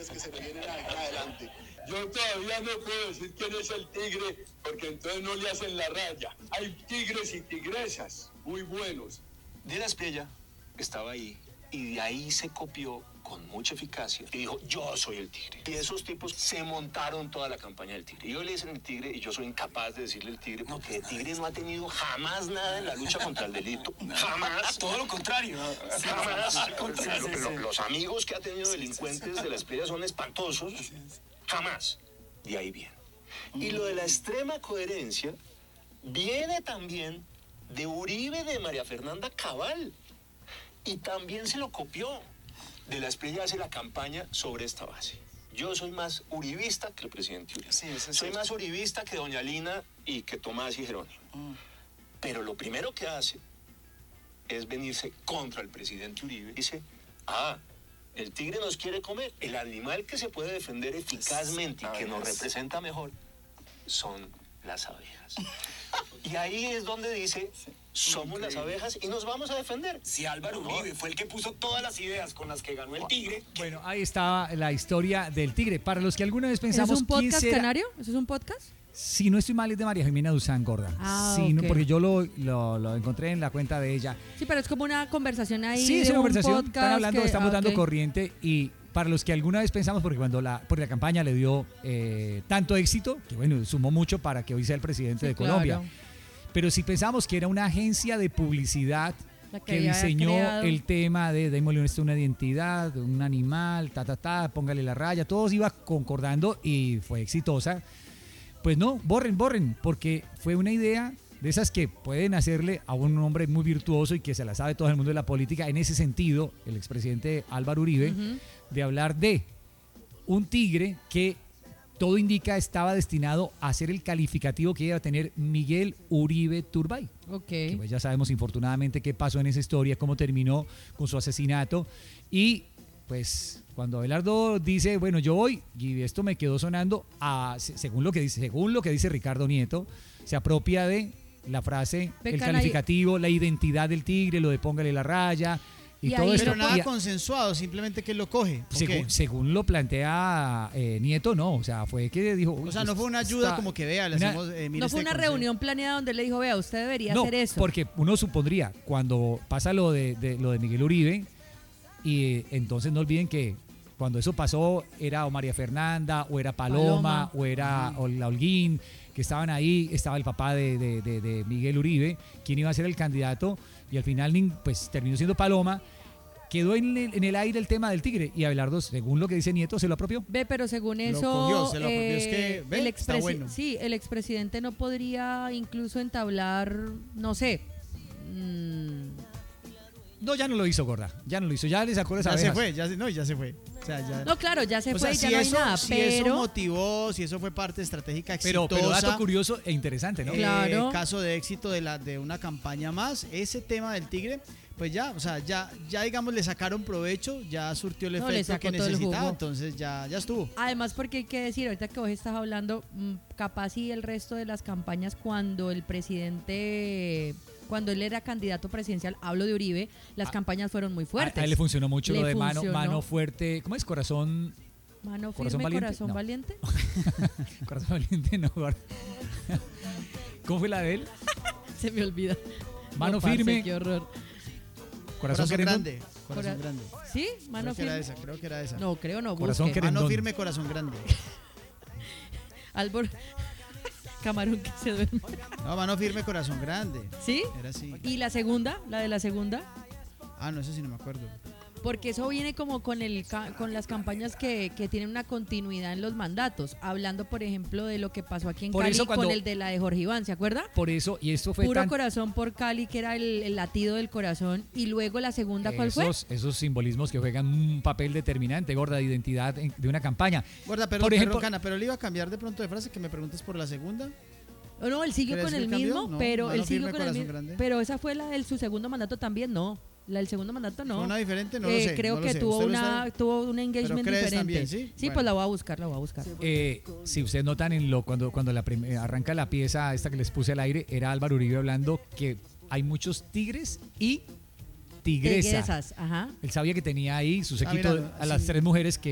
pues que se me vienen adelante. Yo todavía no puedo decir quién es el tigre, porque entonces no le hacen la raya. Hay tigres y tigresas muy buenos. Díaz Espriella estaba ahí y de ahí se copió con mucha eficacia y dijo, yo soy el tigre. Y esos tipos se montaron toda la campaña del tigre. Y yo le dicen el tigre y yo soy incapaz de decirle el tigre porque el tigre no ha tenido jamás nada en la lucha contra el delito. Jamás. Todo lo contrario. Jamás. Los amigos que ha tenido delincuentes de la Espriella son espantosos. Jamás. De ahí viene. Y lo de la extrema coherencia viene también de Uribe, de María Fernanda Cabal. Y también se lo copió. De la Espriella hace la campaña sobre esta base. Yo soy más uribista que el presidente Uribe. Sí, soy más uribista que doña Lina y que Tomás y Jerónimo. Pero lo primero que hace es venirse contra el presidente Uribe. Dice, el tigre nos quiere comer. El animal que se puede defender eficazmente y que nos representa mejor son las abejas. Y ahí es donde dice, somos las abejas y nos vamos a defender. Si Álvaro Uribe fue el que puso todas las ideas con las que ganó el tigre. Bueno, ahí está la historia del tigre. Para los que alguna vez pensamos... ¿Eso es un podcast canario? ¿Eso es un podcast? Si no estoy mal, es de María Jimena Duzán, gorda. Sí, okay. No, porque yo lo encontré en la cuenta de ella. Sí, pero es como una conversación ahí. Sí, es una conversación. Están hablando, estamos dando okay. corriente. Y para los que alguna vez pensamos, porque porque la campaña le dio tanto éxito, que bueno, sumó mucho para que hoy sea el presidente de Colombia. Claro. Pero si pensamos que era una agencia de publicidad que diseñó el tema de démosle una identidad, un animal, póngale la raya, todos iba concordando y fue exitosa. Pues no, borren, porque fue una idea de esas que pueden hacerle a un hombre muy virtuoso y que se la sabe todo el mundo de la política, en ese sentido, el expresidente Álvaro Uribe, de hablar de un tigre que todo indica estaba destinado a ser el calificativo que iba a tener Miguel Uribe Turbay. Okay. Que pues ya sabemos infortunadamente qué pasó en esa historia, cómo terminó con su asesinato. Y pues cuando Abelardo dice, bueno, yo voy, y esto me quedó sonando, según lo que dice Ricardo Nieto, se apropia de la frase, el calificativo, la identidad del tigre, lo de póngale la raya. Y todo esto, pero nada consensuado, simplemente que él lo coge. Según lo plantea Nieto, no, o sea, fue que dijo... O sea, no fue una ayuda como que vea, le hacemos... no fue una reunión planeada donde le dijo, vea, usted debería hacer eso. Porque uno supondría, cuando pasa lo de Miguel Uribe, y entonces no olviden que cuando eso pasó era o María Fernanda, o era Paloma. O era la Holguín, que estaban ahí, estaba el papá de Miguel Uribe, quien iba a ser el candidato, y al final pues terminó siendo Paloma. Quedó en el aire el tema del tigre y Abelardo, según lo que dice Nieto, se lo apropió. Pero según eso, se lo apropió. Es que está bueno. Sí, el expresidente no podría incluso entablar, no sé. No, ya no lo hizo, gorda. Ya no lo hizo. Ya le sacó las abejas. Ya se fue. O sea, ya... No, claro, ya se fue y ya no hay nada. Si eso motivó, si eso fue parte estratégica exitosa. Pero dato curioso e interesante, ¿no? Claro. Caso de éxito de una campaña más, ese tema del tigre, pues ya, o sea, ya digamos le sacaron provecho, ya surtió el efecto que necesitaba, entonces ya estuvo. Además, porque hay que decir, ahorita que vos estás hablando, capaz y el resto de las campañas cuando el presidente... Cuando él era candidato presidencial, hablo de Uribe, las campañas fueron muy fuertes. A él le funcionó mucho lo de mano fuerte. ¿Cómo es? Corazón... Mano firme, corazón valiente. Corazón valiente, no. ¿Cómo fue la de él? Se me olvida. Mano firme. Qué horror. Corazón grande. Corazón grande. ¿Sí? Mano firme. Creo que era esa. No, creo no. Corazón mano firme, corazón grande. Albor... Camarón que se duerme. No, mano firme, corazón grande. ¿Sí? Era así. ¿Y la segunda? ¿La de la segunda? No, eso sí no me acuerdo. Porque eso viene como con las campañas que tienen una continuidad en los mandatos. Hablando, por ejemplo, de lo que pasó aquí en Cali con el de la de Jorge Iván, ¿se acuerda? Por eso, y esto fue Puro corazón por Cali, que era el latido del corazón. Y luego la segunda, ¿cuál fue? Esos simbolismos que juegan un papel determinante, gorda, de identidad de una campaña. Gorda, pero él iba a cambiar de pronto de frase, que me preguntes por la segunda. No, él siguió con el mismo, no, pero él siguió con el mismo. Grande. Pero esa fue la de su segundo mandato también, no. La del segundo mandato no. ¿Fue una diferente? No lo sé. Creo que tuvo un engagement diferente. También, ¿sí? Sí, bueno. Pues la voy a buscar. Si ustedes notan cuando arranca la pieza esta que les puse al aire, era Álvaro Uribe hablando que hay muchos tigres y tigresas. Ajá. Él sabía que tenía ahí su séquito a las 3 mujeres que